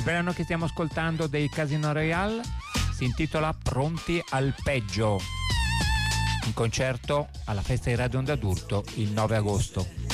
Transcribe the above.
brano che stiamo ascoltando dei Casino Royale si intitola Pronti al peggio, in concerto alla Festa di Radio Onda d'Urto il 9 agosto.